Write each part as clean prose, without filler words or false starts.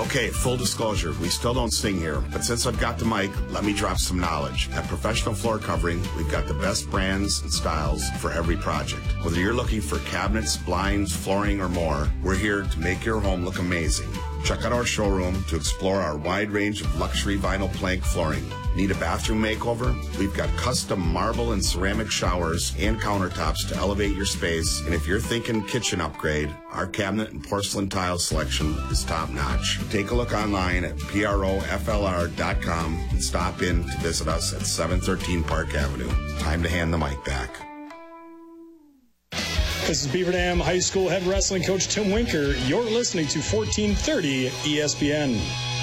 Okay, full disclosure, we still don't sing here, but since I've got the mic, let me drop some knowledge. At Professional Floor Covering, we've got the best brands and styles for every project. Whether you're looking for cabinets, blinds, flooring, or more, we're here to make your home look amazing. Check out our showroom to explore our wide range of luxury vinyl plank flooring. Need a bathroom makeover? We've got custom marble and ceramic showers and countertops to elevate your space. And if you're thinking kitchen upgrade, our cabinet and porcelain tile selection is top notch. Take a look online at proflr.com and stop in to visit us at 713 Park Avenue. Time to hand the mic back. This is Beaver Dam High School head wrestling coach Tim Winker. You're listening to 1430 ESPN.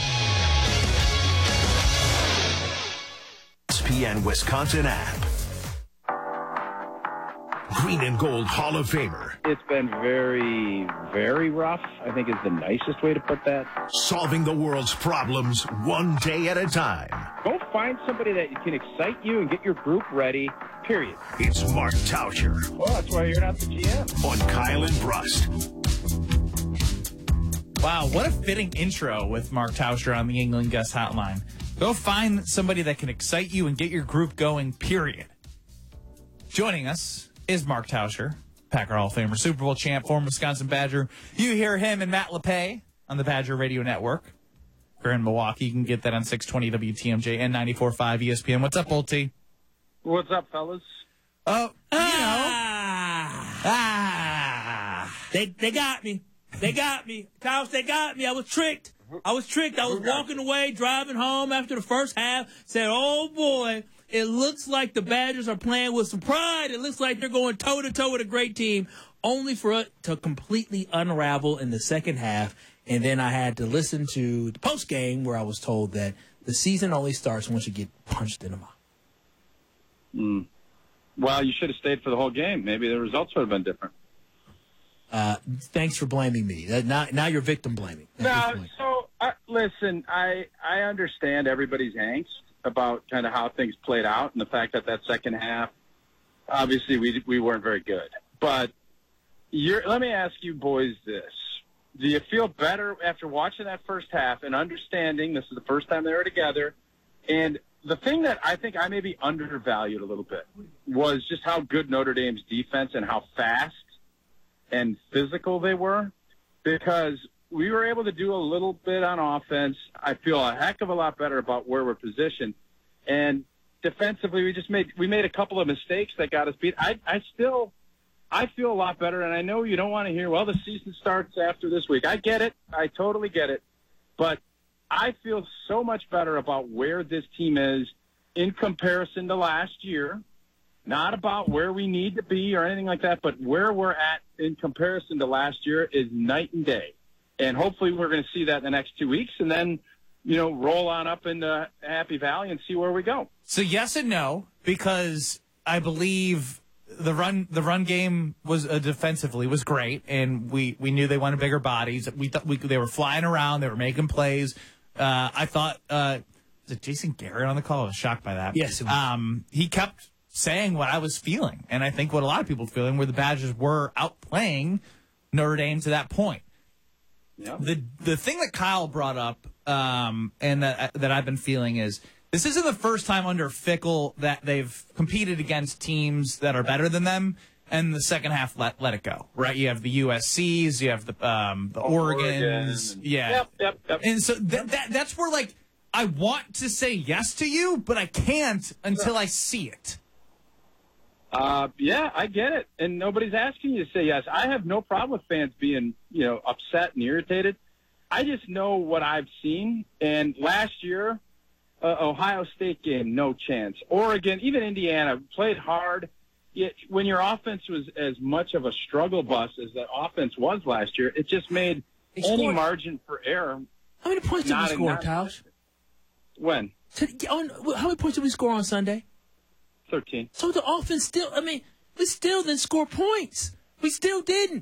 ESPN Wisconsin app. Green and Gold Hall of Famer. It's been very, very rough, I think is the nicest way to put that. Solving the world's problems one day at a time. Go find somebody that can excite you and get your group ready, period. It's Mark Tauscher. Well, that's why you're not the GM. On Kyle and Brust. Wow, what a fitting intro with Mark Tauscher on the England Guest Hotline. Go find somebody that can excite you and get your group going, period. Joining us is Mark Tauscher, Packer Hall of Famer, Super Bowl champ, former Wisconsin Badger. You hear him and Matt LePay on the Badger Radio Network. If you're in Milwaukee, you can get that on 620 WTMJ and 94.5 ESPN. What's up, Old T? What's up, fellas? Oh, They got me. They got me. Taus, they got me. I was tricked. I was walking away, driving home after the first half, said, oh, boy, it looks like the Badgers are playing with some pride. It looks like they're going toe-to-toe with a great team, only for it to completely unravel in the second half. And then I had to listen to the post-game where I was told that the season only starts once you get punched in the mouth. Well, you should have stayed for the whole game. Maybe the results would have been different. Thanks for blaming me. Now you're victim blaming. Listen, I understand everybody's angst about kind of how things played out and the fact that second half, obviously we weren't very good. But let me ask you boys this. Do you feel better after watching that first half and understanding this is the first time they were together? And the thing that I think I maybe undervalued a little bit was just how good Notre Dame's defense and how fast and physical they were, because we were able to do a little bit on offense. I feel a heck of a lot better about where we're positioned. And defensively, we made a couple of mistakes that got us beat. I feel a lot better, and I know you don't want to hear, well, the season starts after this week. I get it. I totally get it. But I feel so much better about where this team is in comparison to last year. Not about where we need to be or anything like that, but where we're at in comparison to last year is night and day. And hopefully we're going to see that in the next 2 weeks and then, roll on up into Happy Valley and see where we go. So yes and no, because I believe the run game was defensively was great, and we knew they wanted bigger bodies. We thought they were flying around, they were making plays. I thought was it Jason Garrett on the call? I was shocked by that. Yes, it was. He kept saying what I was feeling, and I think what a lot of people were feeling, where the Badgers were outplaying Notre Dame to that point. Yeah. The thing that Kyle brought up and that I've been feeling is this isn't the first time under Fickell that they've competed against teams that are better than them, and the second half let it go, right? You have the USCs, you have the Oregons. Yeah. Yep. And so that's where, like, I want to say yes to you, but I can't until I see it. Yeah, I get it. And nobody's asking you to say yes. I have no problem with fans being, upset and irritated. I just know what I've seen. And last year, Ohio State game, no chance. Oregon, even Indiana, played hard. Yet when your offense was as much of a struggle bus as the offense was last year, it just made any margin for error. How many points did we score, Tausch? When? How many points did we score on Sunday? 13. So the offense we still didn't score points. We still didn't.